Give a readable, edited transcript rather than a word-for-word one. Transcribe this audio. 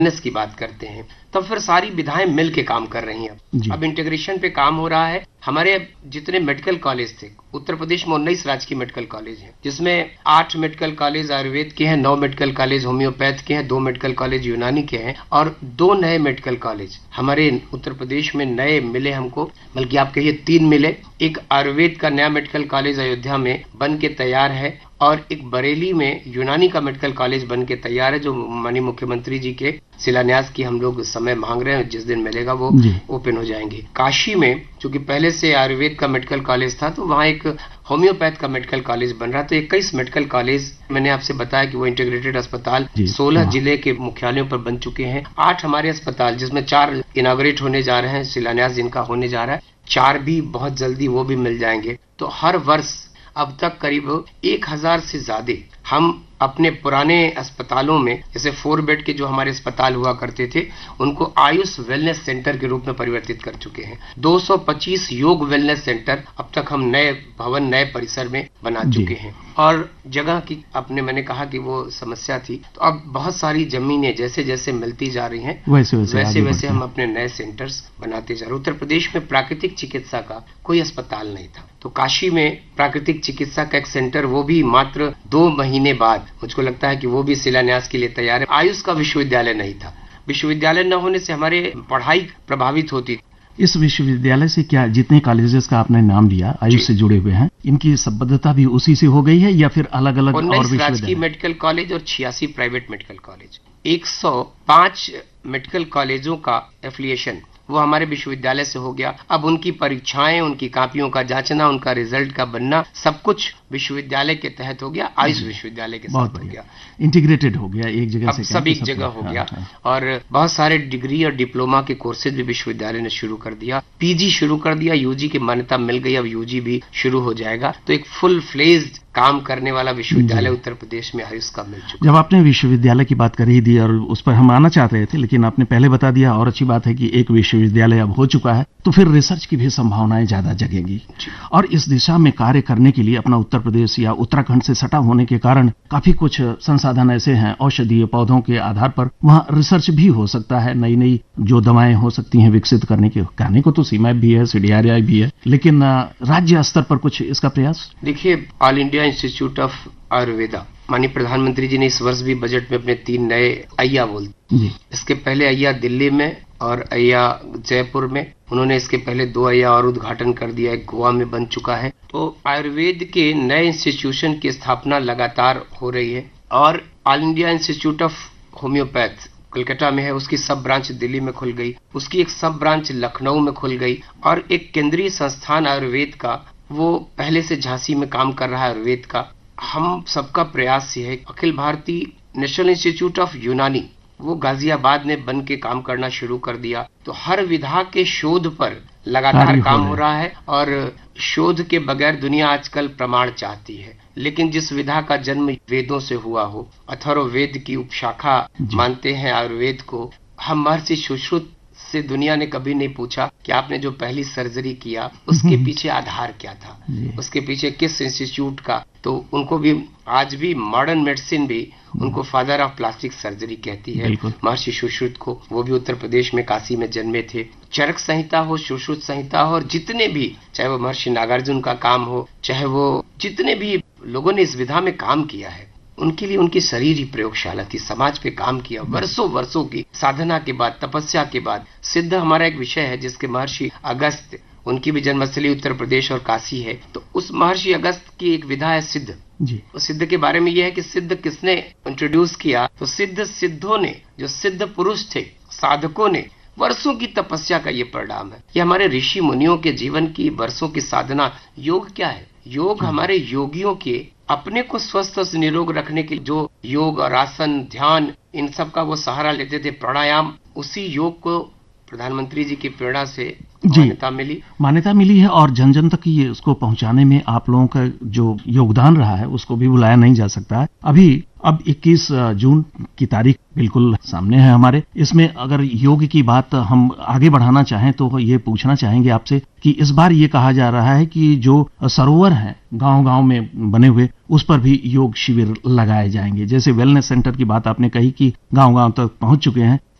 Wellness की बात करते हैं, तब फिर सारी विधाएं मिल के काम कर रही हैं। अब इंटीग्रेशन पे काम हो रहा है। हमारे जितने मेडिकल कॉलेज थे, उत्तर प्रदेश में 19 राजकीय मेडिकल कॉलेज हैं, जिसमें 8 मेडिकल कॉलेज आयुर्वेद के हैं, 9 मेडिकल कॉलेज होम्योपैथ के हैं, 2 मेडिकल कॉलेज यूनानी के हैं और 2 नए मेडिकल कॉलेज हमारे उत्तर प्रदेश में नए मिले हमको, बल्कि आप कहिए 3 मिले। एक आयुर्वेद का नया मेडिकल कॉलेज अयोध्या में बन के तैयार है और एक बरेली में यूनानी का मेडिकल कॉलेज बन के तैयार है, जो माननीय मुख्यमंत्री जी के शिलान्यास की हम लोग समय मांग रहे हैं। जिस दिन मिलेगा वो ओपन हो जाएंगे। काशी में चूंकि पहले से आयुर्वेद का मेडिकल कॉलेज था, तो वहाँ एक होम्योपैथ का मेडिकल कॉलेज बन रहा। तो 21 मेडिकल कॉलेज मैंने आपसे बताया कि वो इंटीग्रेटेड अस्पताल 16 जिले के मुख्यालयों पर बन चुके हैं। 8 हमारे अस्पताल, जिसमें 4 इनॉग्रेट होने जा रहे हैं, शिलान्यास जिनका होने जा रहा है, 4 भी बहुत जल्दी वो भी मिल जाएंगे। तो हर वर्ष अब तक करीब 1000 से ज्यादा हम अपने पुराने अस्पतालों में, जैसे 4 बेड के जो हमारे अस्पताल हुआ करते थे, उनको आयुष वेलनेस सेंटर के रूप में परिवर्तित कर चुके हैं। 225 योग वेलनेस सेंटर अब तक हम नए भवन, नए परिसर में बना चुके हैं। और जगह की मैंने कहा कि वो समस्या थी, तो अब बहुत सारी जमीनें जैसे जैसे मिलती जा रही हैं, वैसे वैसे हम अपने नए सेंटर्स बनाते जा रहे हैं। उत्तर प्रदेश में प्राकृतिक चिकित्सा का कोई अस्पताल नहीं था, तो काशी में प्राकृतिक चिकित्सा का एक सेंटर, वो भी मात्र 2 महीने बाद, मुझको लगता है कि वो भी शिलान्यास के लिए तैयार है। आयुष का विश्वविद्यालय नहीं था, विश्वविद्यालय न होने से हमारे पढ़ाई प्रभावित होती। इस विश्वविद्यालय से क्या जितने कॉलेजेस का आपने नाम लिया आयुष से जुड़े हुए हैं, इनकी संबद्धता भी उसी से हो गई है या फिर अलग अलग और विश्वविद्यालय? राजकीय मेडिकल कॉलेज और 86 प्राइवेट मेडिकल कॉलेज, 105 मेडिकल कॉलेजों का एफिलिएशन वो हमारे विश्वविद्यालय से हो गया। अब उनकी परीक्षाएं, उनकी कॉपियों का जांचना, उनका रिजल्ट का बनना, सब कुछ विश्वविद्यालय के तहत हो गया, आयुष विश्वविद्यालय के साथ हो गया, इंटीग्रेटेड हो गया, एक जगह से सब एक जगह हो गया। और बहुत सारे डिग्री और डिप्लोमा के कोर्सेज भी विश्वविद्यालय ने शुरू कर दिया, पीजी शुरू कर दिया, यूजी की मान्यता मिल गई, अब यूजी भी शुरू हो जाएगा। तो एक फुल फ्लेज्ड काम करने वाला विश्वविद्यालय उत्तर प्रदेश में आयुष का मिल चुका। जब आपने विश्वविद्यालय की बात कर ही दी और उस पर हम आना चाह रहे थे, लेकिन आपने पहले बता दिया, और अच्छी बात है कि एक विश्वविद्यालय अब हो चुका है, तो फिर रिसर्च की भी संभावनाएं ज्यादा जगेंगी। और इस दिशा में कार्य करने के लिए अपना उत्तर प्रदेश या उत्तराखंड से सटा होने के कारण काफी कुछ संसाधन ऐसे हैं, औषधीय पौधों के आधार पर वहाँ रिसर्च भी हो सकता है, नई नई जो दवाएं हो सकती हैं विकसित करने के। कहने को तो सीमैप भी है, CDRI भी है, लेकिन राज्य स्तर पर कुछ इसका प्रयास? देखिए, all India institute of Ayurveda, माननीय प्रधानमंत्री जी ने इस वर्ष भी बजट में अपने 3 नए अय्या बोलते। इसके पहले अय्या दिल्ली में और अय्या जयपुर में, उन्होंने इसके पहले 2 अय्या और उद्घाटन कर दिया, एक गोवा में बन चुका है। तो आयुर्वेद के नए इंस्टीट्यूशन की स्थापना लगातार हो रही है। और all India institute of homeopath Kolkata में है, उसकी सब ब्रांच दिल्ली में खुल गई, उसकी एक सब ब्रांच लखनऊ में खुल गई, और एक केंद्रीय संस्थान आयुर्वेद का, वो पहले से झांसी में काम कर रहा है आयुर्वेद का। हम सबका प्रयास ये है, Akhil Bharatiya national institute of यूनानी, वो गाजियाबाद में बन के काम करना शुरू कर दिया। तो हर विधा के शोध पर लगातार काम हो रहा है, और शोध के बगैर दुनिया आजकल प्रमाण चाहती है। लेकिन जिस विधा का जन्म वेदों से हुआ हो, अथर्ववेद की उपशाखा मानते हैं आयुर्वेद को, हम महर्षि सुश्रुत से दुनिया ने कभी नहीं पूछा कि आपने जो पहली सर्जरी किया उसके पीछे आधार क्या था, उसके पीछे किस इंस्टीट्यूट का। तो उनको भी आज भी मॉडर्न मेडिसिन भी उनको फादर ऑफ प्लास्टिक सर्जरी कहती है, महर्षि सुश्रुत को। वो भी उत्तर प्रदेश में काशी में जन्मे थे। चरक संहिता हो, सुश्रुत संहिता हो, और जितने भी, चाहे वो महर्षि नागार्जुन का काम हो, चाहे वो जितने भी लोगों ने इस विधा में काम किया है, उनके लिए उनकी शरीर ही प्रयोगशाला थी, समाज पे काम किया। वर्षों वर्षों की साधना के बाद, तपस्या के बाद सिद्ध हमारा एक विषय है, जिसके महर्षि अगस्त, उनकी भी जन्मस्थली उत्तर प्रदेश और काशी है। तो उस महर्षि अगस्त की एक विधा है सिद्ध। उस सिद्ध के बारे में यह है कि सिद्ध किसने इंट्रोड्यूस किया, तो सिद्धों ने, जो सिद्ध पुरुष थे, साधकों ने, वर्षों की तपस्या का ये परिणाम है। ये हमारे ऋषि मुनियों के जीवन की वर्षों की साधना। योग क्या है? योग हमारे योगियों के अपने को स्वस्थ और निरोग रखने के लिए जो योग और आसन, ध्यान, इन सब का वो सहारा लेते थे, प्राणायाम, उसी योग को प्रधानमंत्री जी की प्रेरणा से मान्यता मिली है। और जन जन तक ये उसको पहुंचाने में आप लोगों का जो योगदान रहा है उसको भी भुलाया नहीं जा सकता है। अभी अब 21 जून की तारीख बिल्कुल सामने है हमारे। इसमें अगर योग की बात हम आगे बढ़ाना चाहें तो ये पूछना चाहेंगे आपसे कि इस बार ये कहा जा रहा है कि जो सरोवर हैं गांव-गांव में बने हुए, उस पर भी योग शिविर लगाए जाएंगे। जैसे वेलनेस सेंटर की बात आपने कही कि गांव-गांव तक पहुंच चुके हैं,